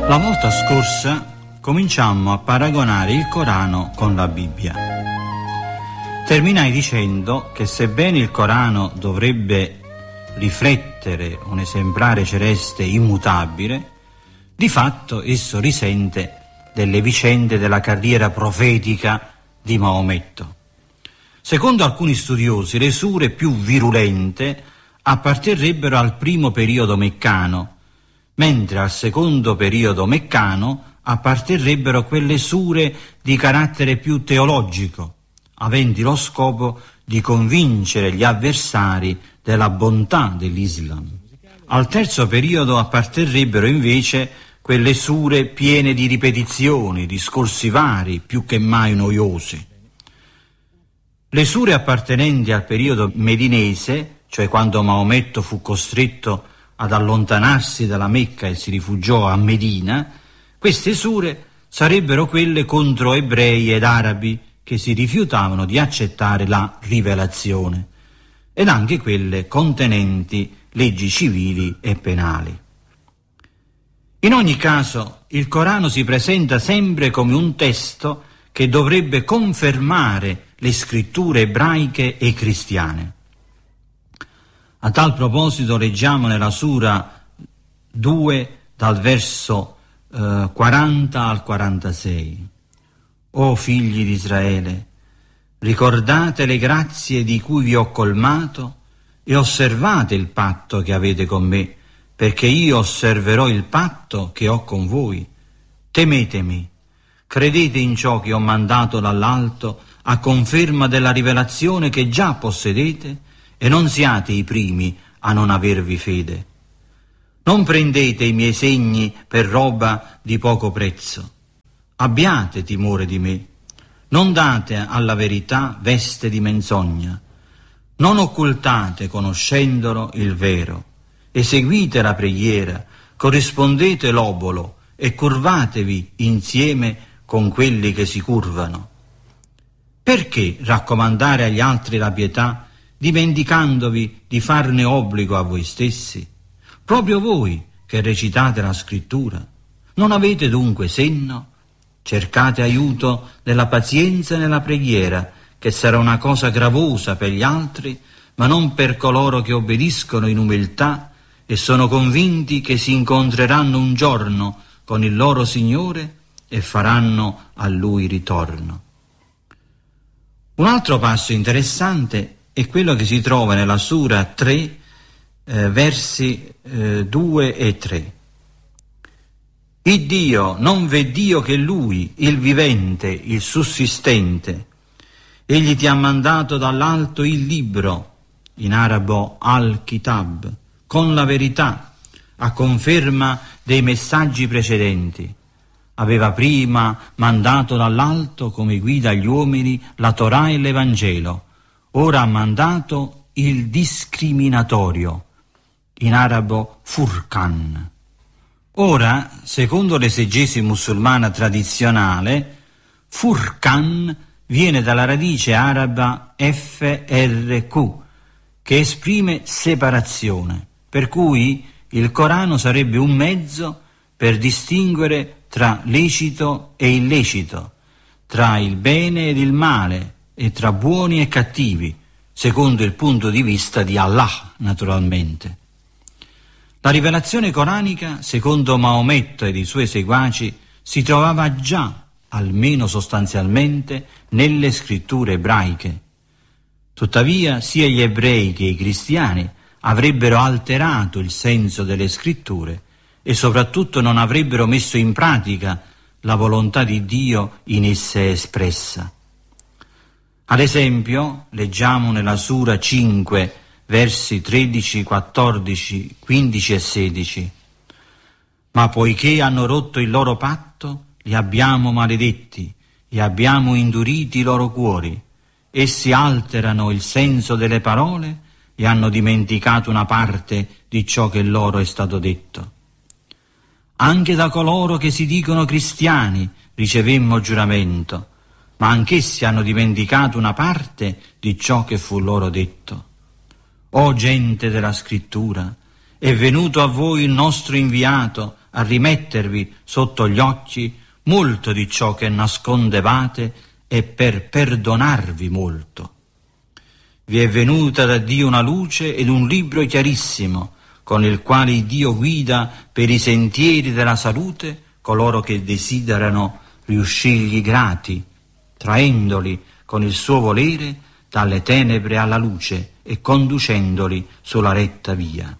La volta scorsa cominciammo a paragonare il Corano con la Bibbia. Terminai dicendo che sebbene il Corano dovrebbe riflettere un esemplare celeste immutabile, di fatto esso risente delle vicende della carriera profetica di Maometto. Secondo alcuni studiosi, le sure più virulente apparterrebbero al primo periodo meccano, mentre al secondo periodo meccano apparterrebbero quelle sure di carattere più teologico, aventi lo scopo di convincere gli avversari della bontà dell'Islam. Al terzo periodo apparterrebbero invece quelle sure piene di ripetizioni, discorsi vari, più che mai noiosi. Le sure appartenenti al periodo medinese, cioè quando Maometto fu costretto ad allontanarsi dalla Mecca e si rifugiò a Medina, queste sure sarebbero quelle contro ebrei ed arabi che si rifiutavano di accettare la rivelazione, ed anche quelle contenenti leggi civili e penali. In ogni caso, il Corano si presenta sempre come un testo che dovrebbe confermare le scritture ebraiche e cristiane. A tal proposito leggiamo nella Sura 2 dal verso 40 al 46. O figli di Israele, ricordate le grazie di cui vi ho colmato e osservate il patto che avete con me, perché io osserverò il patto che ho con voi. Temetemi, credete in ciò che ho mandato dall'alto a conferma della rivelazione che già possedete, e non siate i primi a non avervi fede. Non prendete i miei segni per roba di poco prezzo. Abbiate timore di me. Non date alla verità veste di menzogna. Non occultate, conoscendolo, il vero. Eseguite la preghiera, corrispondete l'obolo e curvatevi insieme con quelli che si curvano. Perché raccomandare agli altri la pietà, dimenticandovi di farne obbligo a voi stessi? Proprio voi che recitate la scrittura, non avete dunque senno? Cercate aiuto nella pazienza e nella preghiera, che sarà una cosa gravosa per gli altri, ma non per coloro che obbediscono in umiltà e sono convinti che si incontreranno un giorno con il loro Signore e faranno a Lui ritorno. Un altro passo interessante è quello che si trova nella Sura 3, versi 2 e 3. Il Dio, non v'è Dio che Lui, il vivente, il sussistente. Egli ti ha mandato dall'alto il libro, in arabo al-Kitab, con la verità, a conferma dei messaggi precedenti. Aveva prima mandato dall'alto come guida agli uomini la Torah e l'Evangelo. Ora ha mandato il discriminatorio, in arabo Furqan. Ora, secondo l'esegesi musulmana tradizionale, Furqan viene dalla radice araba FRQ, che esprime separazione, per cui il Corano sarebbe un mezzo per distinguere tra lecito e illecito, tra il bene ed il male, e tra buoni e cattivi, secondo il punto di vista di Allah, naturalmente. La rivelazione coranica, secondo Maometto ed i suoi seguaci, si trovava già, almeno sostanzialmente, nelle scritture ebraiche. Tuttavia, sia gli ebrei che i cristiani avrebbero alterato il senso delle scritture e soprattutto non avrebbero messo in pratica la volontà di Dio in esse espressa. Ad esempio, leggiamo nella Sura 5, versi 13, 14, 15 e 16. Ma poiché hanno rotto il loro patto, li abbiamo maledetti e abbiamo induriti i loro cuori. Essi alterano il senso delle parole e hanno dimenticato una parte di ciò che loro è stato detto. Anche da coloro che si dicono cristiani ricevemmo giuramento, ma anch'essi hanno dimenticato una parte di ciò che fu loro detto. O gente della scrittura, è venuto a voi il nostro inviato a rimettervi sotto gli occhi molto di ciò che nascondevate e per perdonarvi molto. Vi è venuta da Dio una luce ed un libro chiarissimo, con il quale Dio guida per i sentieri della salute coloro che desiderano riuscirgli grati, traendoli con il suo volere dalle tenebre alla luce e conducendoli sulla retta via.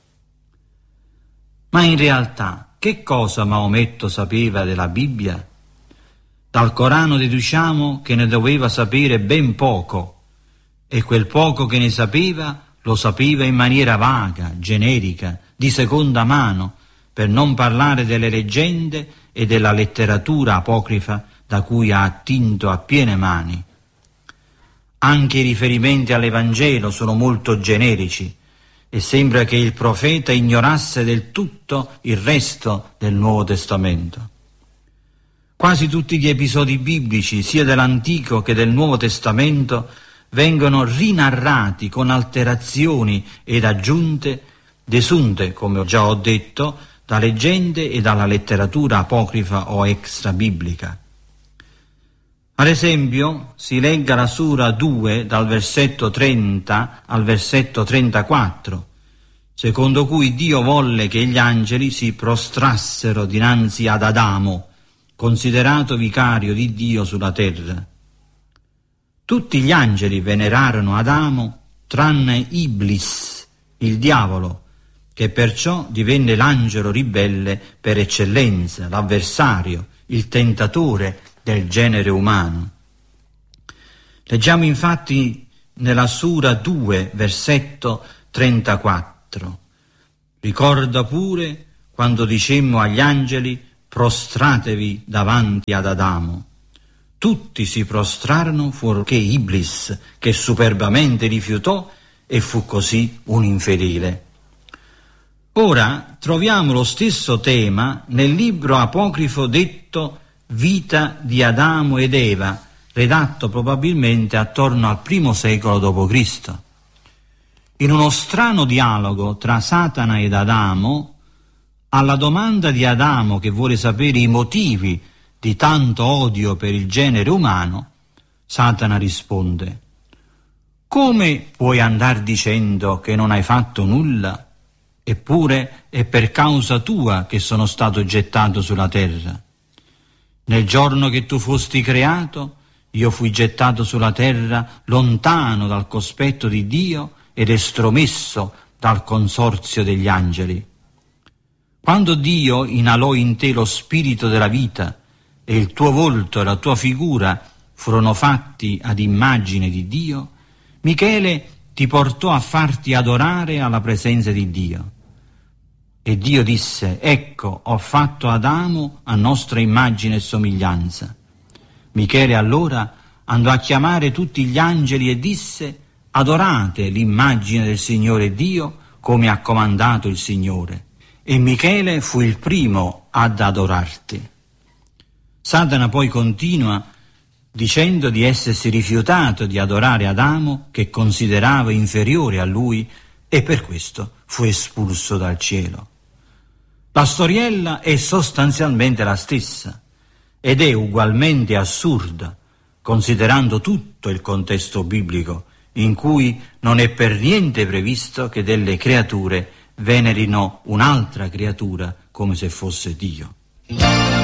Ma in realtà, che cosa Maometto sapeva della Bibbia? Dal Corano deduciamo che ne doveva sapere ben poco, e quel poco che ne sapeva lo sapeva in maniera vaga, generica, di seconda mano, per non parlare delle leggende e della letteratura apocrifa da cui ha attinto a piene mani. Anche i riferimenti all'Evangelo sono molto generici e sembra che il profeta ignorasse del tutto il resto del Nuovo Testamento. Quasi tutti gli episodi biblici, sia dell'Antico che del Nuovo Testamento, vengono rinarrati con alterazioni ed aggiunte, desunte, come già ho detto, da leggende e dalla letteratura apocrifa o extrabiblica. Ad esempio, si legga la Sura 2 dal versetto 30 al versetto 34, secondo cui Dio volle che gli angeli si prostrassero dinanzi ad Adamo, considerato vicario di Dio sulla terra. Tutti gli angeli venerarono Adamo, tranne Iblis, il diavolo, che perciò divenne l'angelo ribelle per eccellenza, l'avversario, il tentatore del genere umano. Leggiamo infatti nella Sura 2, versetto 34. Ricorda pure quando dicemmo agli angeli: prostratevi davanti ad Adamo. Tutti si prostrarono fuorché Iblis, che superbamente rifiutò e fu così un infedele. Ora troviamo lo stesso tema nel libro apocrifo detto Vita di Adamo ed Eva, redatto probabilmente attorno al I secolo d.C. In uno strano dialogo tra Satana ed Adamo, alla domanda di Adamo che vuole sapere i motivi di tanto odio per il genere umano, Satana risponde: come puoi andar dicendo che non hai fatto nulla? Eppure è per causa tua che sono stato gettato sulla terra. Nel giorno che tu fosti creato, io fui gettato sulla terra lontano dal cospetto di Dio ed estromesso dal consorzio degli angeli. Quando Dio inalò in te lo spirito della vita e il tuo volto e la tua figura furono fatti ad immagine di Dio, Michele ti portò a farti adorare alla presenza di Dio. E Dio disse: ecco, ho fatto Adamo a nostra immagine e somiglianza. Michele allora andò a chiamare tutti gli angeli e disse: adorate l'immagine del Signore Dio come ha comandato il Signore. E Michele fu il primo ad adorarti. Satana poi continua dicendo di essersi rifiutato di adorare Adamo, che considerava inferiore a lui, e per questo fu espulso dal cielo. La storiella è sostanzialmente la stessa ed è ugualmente assurda, considerando tutto il contesto biblico, in cui non è per niente previsto che delle creature venerino un'altra creatura come se fosse Dio.